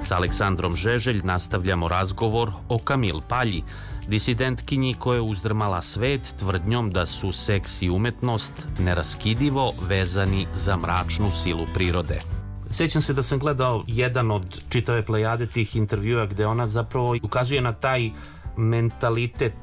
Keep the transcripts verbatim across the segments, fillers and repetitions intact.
Sa Aleksandrom Žeželj nastavljamo razgovor o Kamil Palji, disidentkinji koja je uzdrmala svet tvrdnjom da su seks i umetnost neraskidivo vezani za mračnu silu prirode. Sjećam se da sam gledao jedan od čitave plejade tih intervjua gde ona zapravo ukazuje na taj mentalitet,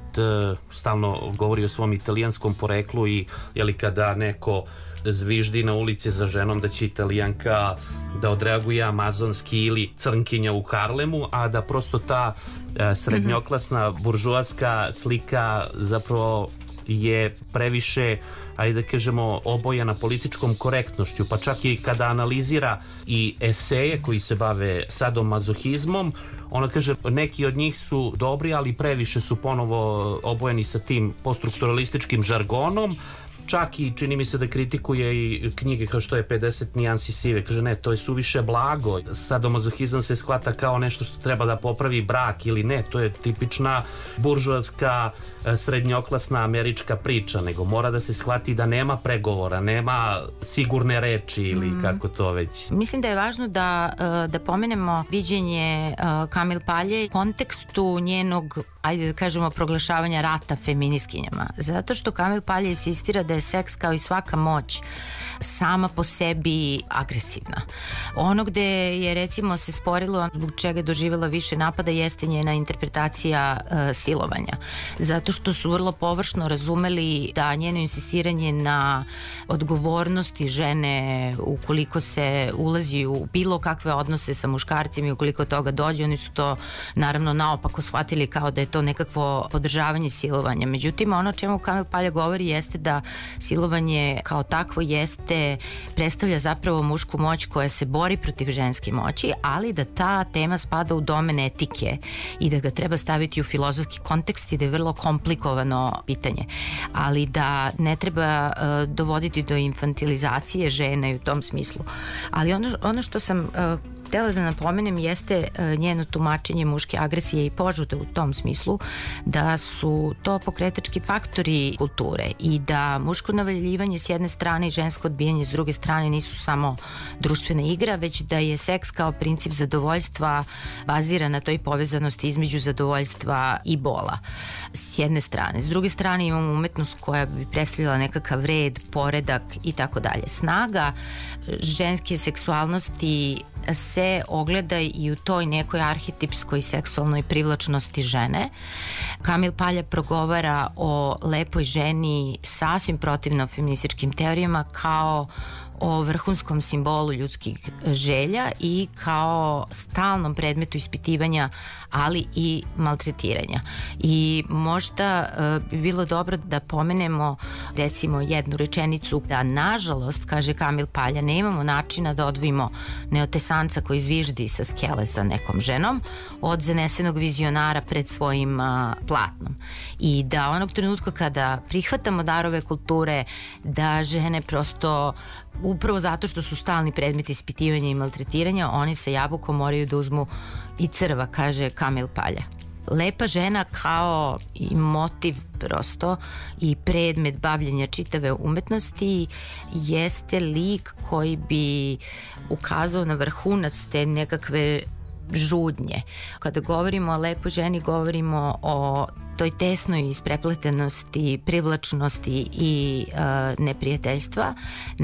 stalno govori o svom italijanskom poreklu i jeli kada neko zviždi na ulici za ženom da će Italijanka da odreaguje amazonski ili crnkinja u Harlemu, a da prosto ta srednjoklasna buržuaska slika zapravo je previše, ajde da kažemo, obojena političkom korektnošću, pa čak i kada analizira i eseje koji se bave sadomazohizmom, ona kaže neki od njih su dobri, ali previše su ponovo obojeni sa tim poststrukturalističkim žargonom. Čak i čini mi se da kritikuje i knjige kao što je pedeset nijansi sive. Kaže ne, to je suviše blago. Sadomazohizam se shvata kao nešto što treba da popravi brak ili ne. To je tipična buržoaska srednjoklasna američka priča, nego mora da se shvati da nema pregovora, nema sigurne reči ili mm. kako to već. Mislim da je važno da, da pomenemo viđenje Kamil Palje u kontekstu njenog, ajde da kažemo, proglašavanja rata feministkinjama. Zato što Kamil Palja insistira da je seks kao i svaka moć sama po sebi agresivna. Ono gde je recimo se sporilo, zbog čega je doživjela više napada, jeste njena interpretacija uh, silovanja. Zato što su vrlo površno razumeli da njeno insistiranje na odgovornosti žene ukoliko se ulazi u bilo kakve odnose sa muškarcima i ukoliko toga dođe, oni su to naravno naopako shvatili kao da je to nekakvo podržavanje silovanja. Međutim, ono čemu Kamil Palja govori jeste da silovanje kao takvo jeste, predstavlja zapravo mušku moć koja se bori protiv ženske moći, ali da ta tema spada u domen etike i da ga treba staviti u filozofski kontekst i da je vrlo komplikovano pitanje. Ali da ne treba uh, dovoditi do infantilizacije žena i u tom smislu. Ali ono, ono što sam uh, htjela da napomenem jeste njeno tumačenje muške agresije i požude u tom smislu da su to pokretački faktori kulture i da muško navaljivanje s jedne strane i žensko odbijanje s druge strane nisu samo društvena igra, već da je seks kao princip zadovoljstva bazira na toj povezanosti između zadovoljstva i bola s jedne strane. S druge strane imamo umetnost koja bi predstavljala nekakav red, poredak i tako dalje. Snaga ženske seksualnosti se ogleda i u toj nekoj arhetipskoj seksualnoj privlačnosti žene. Kamil Palja progovara o lepoj ženi sasvim protivno feminističkim teorijama kao o vrhunskom simbolu ljudskih želja i kao stalnom predmetu ispitivanja, ali i maltretiranja. I možda uh, bi bilo dobro da pomenemo recimo jednu rečenicu da nažalost, kaže Kamil Palja, nemamo načina da odvojimo neotesanca koji zviždi sa skele sa nekom ženom od zanesenog vizionara pred svojim uh, platnom. I da onog trenutka kada prihvatamo darove kulture, da žene prosto upravo zato što su stalni predmeti ispitivanja i maltretiranja, oni sa jabukom moraju da uzmu i crva, kaže Kamil Palja. Lepa žena kao i motiv prosto i predmet bavljenja čitave umetnosti jeste lik koji bi ukazao na vrhunac te nekakve žudnje. Kada govorimo o lepoj ženi, govorimo o toj tesnoj isprepletenosti, privlačnosti i e, neprijateljstva,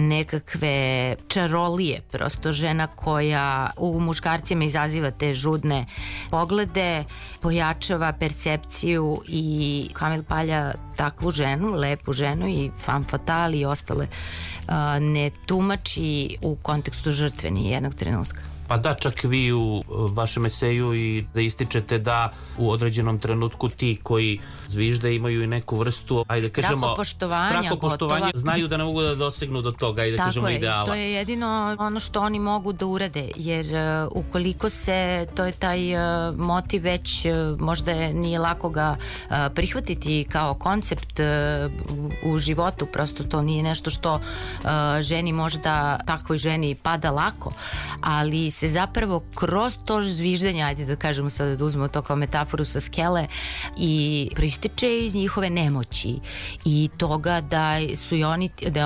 nekakve čarolije, prosto žena koja u muškarcima izaziva te žudne poglede, pojačava percepciju i Kamil Palja takvu ženu, lepu ženu i femme fatale i ostale e, ne tumači u kontekstu žrtve ni jednog trenutka. Pa da, čak vi u vašem eseju i da ističete da u određenom trenutku ti koji zvižde imaju i neku vrstu, ajde kažemo, strahopoštovanja, strahopoštovanja znaju da ne mogu da dosegnu do toga, ajde tako kažemo je, ideala. To je jedino ono što oni mogu da urade, jer uh, ukoliko se, to je taj uh, motiv već uh, možda je, nije lako ga uh, prihvatiti kao koncept uh, u, u životu, prosto to nije nešto što uh, ženi možda, takvoj ženi pada lako, ali se zapravo kroz to zviždanje, ajde da kažemo sada da uzmemo to kao metaforu sa skele, i proističe iz njihove nemoći i toga da su i oni, da